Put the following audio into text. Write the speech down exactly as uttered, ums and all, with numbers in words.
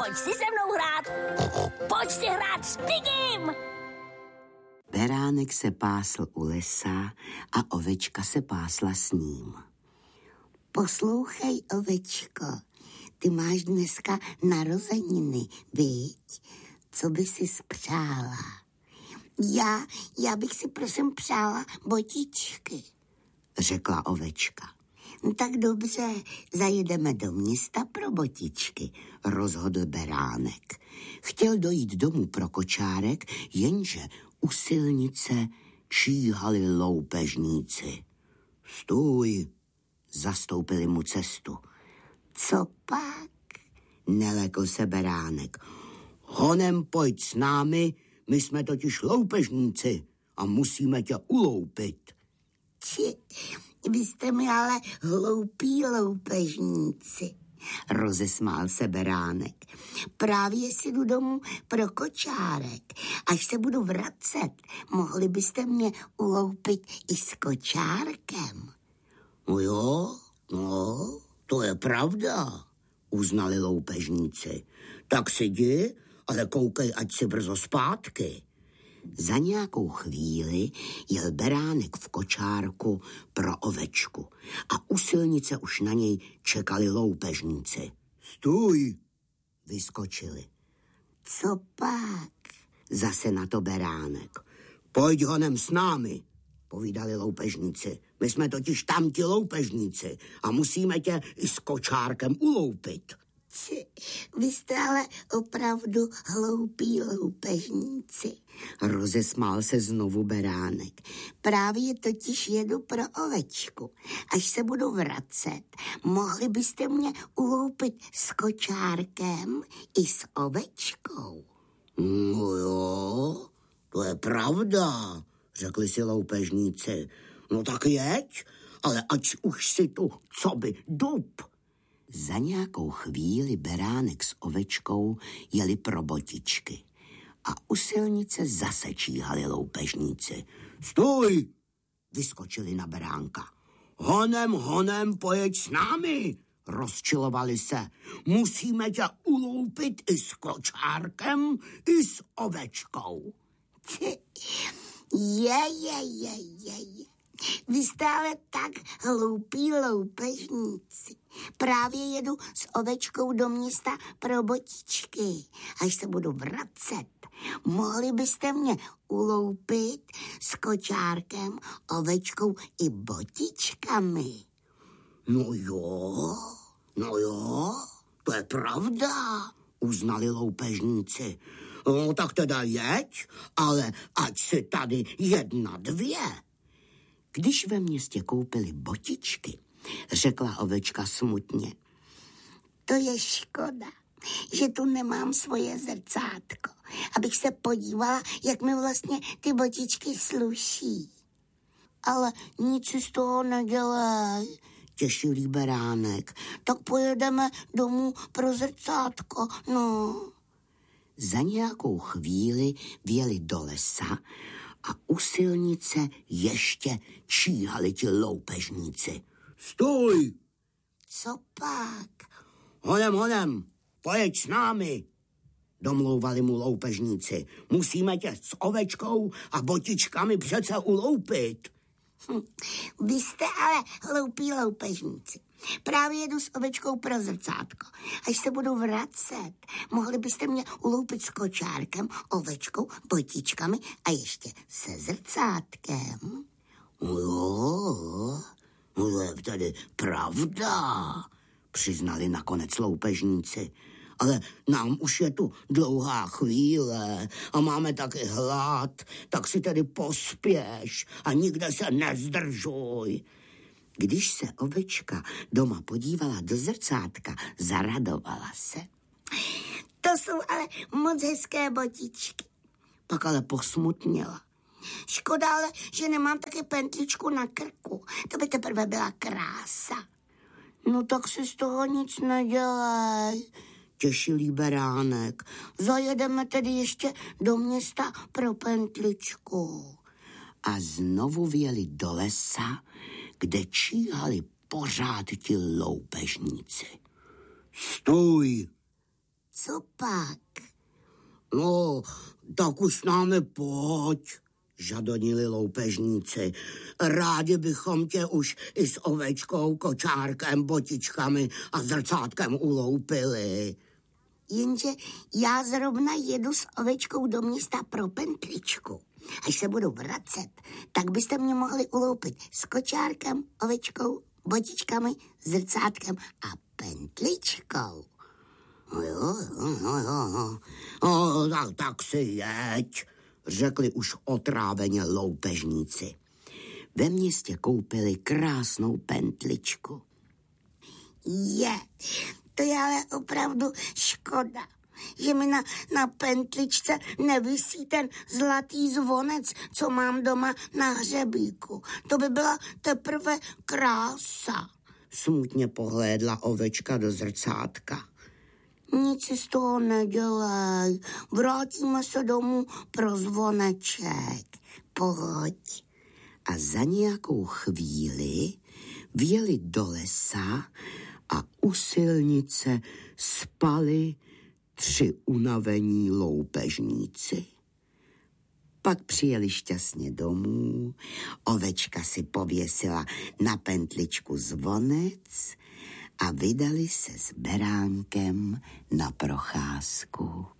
pojď si se mnou hrát. Pojď si hrát s Pigim. Beránek se pásl u lesa a ovečka se pásla s ním. Poslouchej, ovečko, ty máš dneska narozeniny, viď? Co by si spřála? Já, já bych si prosím přála botičky, řekla ovečka. Tak dobře, zajedeme do města pro botičky, rozhodl Beránek. Chtěl dojít domů pro kočárek, jenže u silnice číhali loupežníci. Stůj, zastoupili mu cestu. Co pak? Nelekl se Beránek. Honem pojď s námi, my jsme totiž loupežníci a musíme tě uloupit. Či, vy jste mi ale hloupí loupežníci, rozesmál se Beránek. Právě si jdu domů pro kočárek. Až se budu vracet, mohli byste mě uloupit i s kočárkem. No jo, no, to je pravda, uznali loupežníci. Tak si jdi, ale koukej, ať si brzo zpátky. Za nějakou chvíli jel Beránek v kočárku pro ovečku a u silnice už na něj čekali loupežníci. Stůj, vyskočili. Co pak? Zase na to Beránek. Pojď honem s námi, povídali loupežníci. My jsme totiž tam ti loupežníci a musíme tě i s kočárkem uloupit. Či, vy jste ale opravdu hloupí loupežníci, rozesmál se znovu Beránek. Právě totiž jedu pro ovečku. Až se budu vracet, mohli byste mě uloupit s kočárkem i s ovečkou. No jo, to je pravda, řekli si loupežníci. No tak jeď, ale ať už si tu coby dub. Za nějakou chvíli Beránek s ovečkou jeli pro botičky a u silnice zase číhali loupežníci. Stůj, vyskočili na Beránka. Honem, honem, pojeď s námi, rozčilovali se. Musíme tě uloupit i s kočárkem, i s ovečkou. Je, je, je, je, je. Vy jste ale tak hloupí loupežníci. Právě jedu s ovečkou do města pro botičky. Až se budu vracet, mohli byste mě uloupit s kočárkem, ovečkou i botičkami. No jo, no jo, to je pravda, uznali loupežníci. No tak teda jeď, ale ať si tady jedna, dvě. Když ve městě koupili botičky, řekla ovečka smutně. To je škoda, že tu nemám svoje zrcátko, abych se podívala, jak mi vlastně ty botičky sluší. Ale nic si z toho nedělej, těšilý Beránek. Tak pojedeme domů pro zrcátko, no. Za nějakou chvíli vjeli do lesa a u silnice ještě číhali ti loupežníci. Stůj! Co pak? Honem, honem, pojeď s námi, domlouvali mu loupežníci. Musíme tě s ovečkou a botičkami přece uloupit. Hm, vy jste ale hloupí loupežníci. Právě jedu s ovečkou pro zrcátko. Až se budu vracet, mohli byste mě uloupit s kočárkem, ovečkou, botičkami a ještě se zrcátkem. No jo, no to je tedy pravda, přiznali nakonec loupežníci. Ale nám už je tu dlouhá chvíle a máme taky hlad, tak si tedy pospěš a nikde se nezdržuj. Když se ovečka doma podívala do zrcátka, zaradovala se. To jsou ale moc hezké botičky. Pak ale posmutněla. Škoda ale, že nemám taky pentličku na krku. To by teprve byla krása. No tak si z toho nic nedělej, těšilý Beránek. Zajedeme tedy ještě do města pro pentličku. A znovu vjeli do lesa, kde číhali pořád ti loupežníci. Stůj! co pak? No, tak už s námi pojď, žadonili loupežníci. Rádi bychom tě už i s ovečkou, kočárkem, botičkami a zrcátkem uloupili. Jenže já zrovna jedu s ovečkou do města pro pentličku. Až se budu vracet, tak byste mě mohli uloupit s kočárkem, ovečkou, botičkami, zrcátkem a pentličkou. No jo, no jo, no, tak, tak si jeď, řekli už otráveně loupežníci. Ve městě koupili krásnou pentličku. Je, to je ale opravdu škoda, že mi na, na pentličce nevisí ten zlatý zvonec, co mám doma na hřebíku. To by byla teprve krása. Smutně pohlédla ovečka do zrcátka. Nic si z toho nedělej. Vrátíme se domů pro zvoneček. Pojď. A za nějakou chvíli vjeli do lesa a u silnice spali tři unavení loupežníci. Pak přijeli šťastně domů, ovečka si pověsila na pentličku zvonec a vydali se s beránkem na procházku.